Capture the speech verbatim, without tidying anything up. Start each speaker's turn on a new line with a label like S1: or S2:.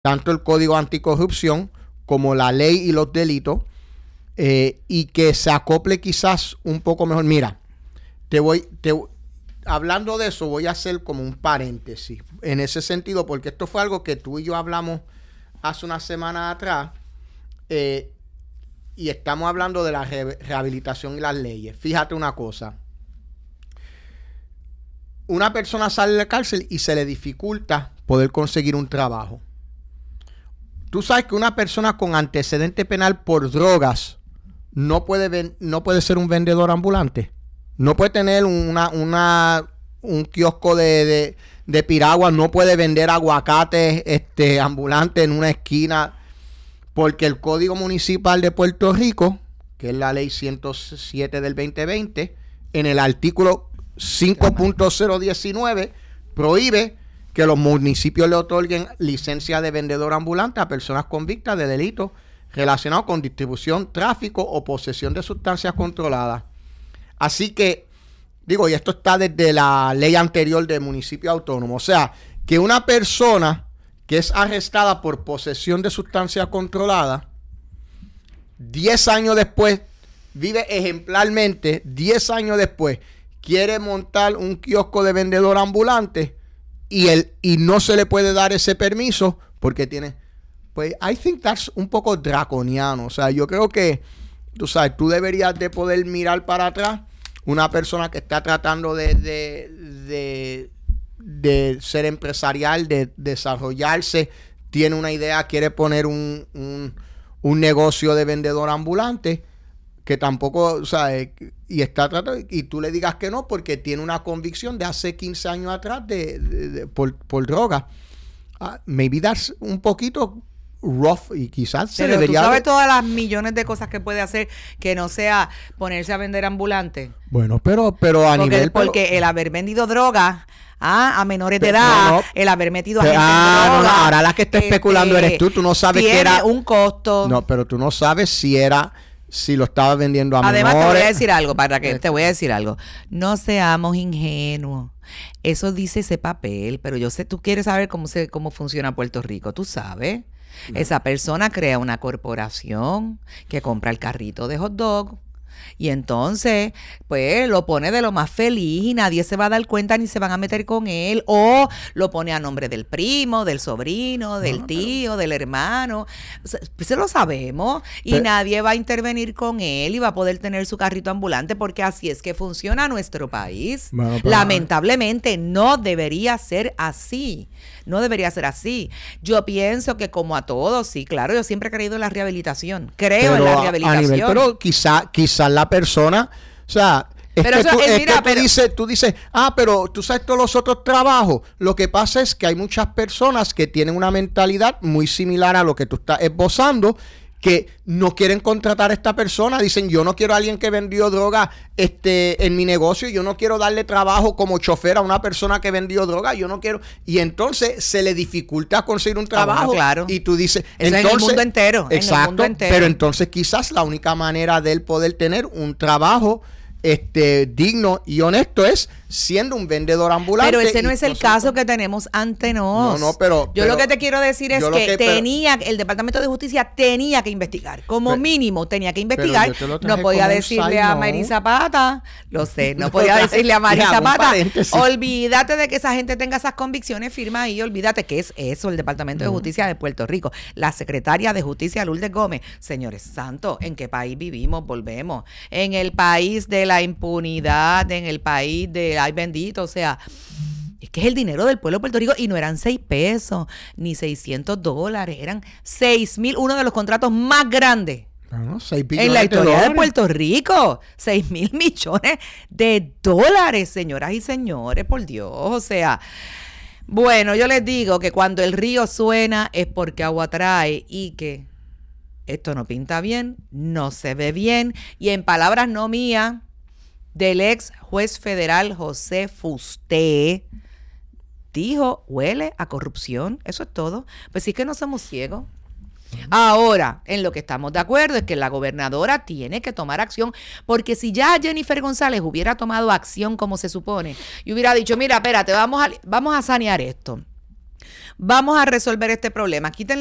S1: tanto el Código Anticorrupción como la ley y los delitos, eh, y que se acople quizás un poco mejor. Mira, te voy, te, hablando de eso, voy a hacer como un paréntesis en ese sentido, porque esto fue algo que tú y yo hablamos hace una semana atrás, eh, y estamos hablando de la re- rehabilitación y las leyes. Fíjate una cosa. Una persona sale de la cárcel y se le dificulta poder conseguir un trabajo. Tú sabes que una persona con antecedente penal por drogas no puede, ven, no puede ser un vendedor ambulante. No puede tener una, una, un kiosco de, de, de piraguas, no puede vender aguacates este, ambulantes en una esquina, porque el Código Municipal de Puerto Rico, que es la ley ciento siete del veinte veinte, en el artículo cinco punto cero diecinueve, prohíbe que los municipios le otorguen licencia de vendedor ambulante a personas convictas de delitos relacionados con distribución, tráfico o posesión de sustancias controladas. Así que, digo, y esto está desde la ley anterior del municipio autónomo, o sea, que una persona que es arrestada por posesión de sustancias controladas, diez años después, vive ejemplarmente, diez años después, quiere montar un kiosco de vendedor ambulante y, el, y no se le puede dar ese permiso porque tiene... Pues, I think that's un poco draconiano. O sea, yo creo que, tú sabes, tú deberías de poder mirar para atrás. Una persona que está tratando de, de, de, de ser empresarial, de desarrollarse, tiene una idea, quiere poner un, un, un negocio de vendedor ambulante, que tampoco, o sea, y está tratando, y tú le digas que no porque tiene una convicción de hace quince años atrás de, de, de por, por droga. Uh, maybe that's un poquito rough y quizás se
S2: pero
S1: debería...
S2: tú sabes
S1: de...
S2: todas las millones de cosas que puede hacer que no sea ponerse a vender ambulante.
S1: Bueno, pero, pero a
S2: porque,
S1: nivel...
S2: Porque
S1: pero...
S2: el haber vendido droga ah, a menores de
S1: pero,
S2: edad,
S1: no, no.
S2: el haber metido a
S1: pero,
S2: gente
S1: ah,
S2: en droga,
S1: no, no, ahora la que está especulando
S2: este,
S1: eres tú, tú no sabes
S2: tiene
S1: que era...
S2: un costo.
S1: No, pero tú no sabes si era... si lo estaba vendiendo a
S2: Además,
S1: menores.
S2: te voy a decir algo, para que te voy a decir algo. No seamos ingenuos. Eso dice ese papel, pero yo sé, tú quieres saber cómo se, cómo funciona Puerto Rico, tú sabes. No. Esa persona crea una corporación que compra el carrito de hot dog. Y entonces, pues, lo pone de lo más feliz y nadie se va a dar cuenta ni se van a meter con él. O lo pone a nombre del primo, del sobrino, del no, tío, pero... del hermano. O sea, pues lo sabemos. Y pero... nadie va a intervenir con él y va a poder tener su carrito ambulante porque así es que funciona nuestro país. Bueno, pero... Lamentablemente, no debería ser así. No debería ser así. Yo pienso que como a todos, sí, claro, yo siempre he creído en la rehabilitación. Creo pero en la rehabilitación. A nivel,
S1: pero quizá, quizá la persona, o sea, es pero que, eso, tú, es, mira, que tú, pero, dices, tú dices, ah, pero tú sabes todos los otros trabajos. Lo que pasa es que hay muchas personas que tienen una mentalidad muy similar a lo que tú estás esbozando, que no quieren contratar a esta persona, dicen yo no quiero a alguien que vendió droga este, en mi negocio, yo no quiero darle trabajo como chofer a una persona que vendió droga, yo no quiero, y entonces se le dificulta conseguir un trabajo, ah, bueno, claro. Y tú dices,
S2: eso
S1: entonces,
S2: en el mundo entero,
S1: exacto,
S2: en el mundo entero.
S1: Pero entonces quizás la única manera de él poder tener un trabajo este digno y honesto es siendo un vendedor ambulante.
S2: Pero ese no es el caso que tenemos ante nos.
S1: No, no, pero...
S2: Yo
S1: pero,
S2: lo que te quiero decir es que,
S1: que
S2: tenía, pero, el Departamento de Justicia tenía que investigar. Como pero, mínimo tenía que investigar. No podía decirle a Mayri Zapata, lo sé, no podía decirle a Mayri Zapata, olvídate de que esa gente tenga esas convicciones, firma ahí, olvídate que es eso el Departamento de Justicia de Puerto Rico. La secretaria de Justicia, Lourdes Gómez. Señores santos, ¿en qué país vivimos? Volvemos. En el país de la impunidad, en el país de ay bendito, o sea, es que es el dinero del pueblo de Puerto Rico y no eran seis pesos ni seiscientos dólares, eran seis mil, uno de los contratos más grandes
S1: no, seis
S2: en la historia
S1: de,
S2: de Puerto Rico, seis mil millones de dólares, señoras y señores, por Dios, o sea, bueno, yo les digo que cuando el río suena es porque agua trae y que esto no pinta bien, no se ve bien y en palabras no mías, del ex juez federal José Fusté, dijo, huele a corrupción, eso es todo. Pues sí que no somos ciegos. Ahora, en lo que estamos de acuerdo es que la gobernadora tiene que tomar acción, porque si ya Jennifer González hubiera tomado acción como se supone y hubiera dicho, mira, espérate, vamos a, vamos a sanear esto. vamos a resolver este problema. Quiten